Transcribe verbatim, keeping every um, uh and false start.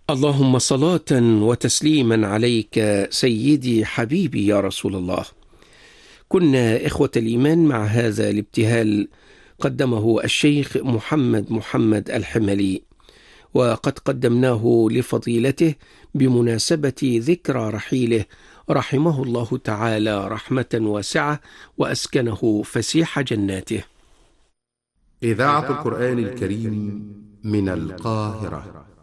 اللهم صلاة وتسليما عليك سيدي حبيبي يا رسول الله. كنا إخوة الإيمان مع هذا الابتهال قدمه الشيخ محمد محمد الحملي، وقد قدمناه لفضيلته بمناسبة ذكرى رحيله رحمه الله تعالى رحمة واسعة وأسكنه فسيح جناته. إذاعة القرآن الكريم من القاهرة.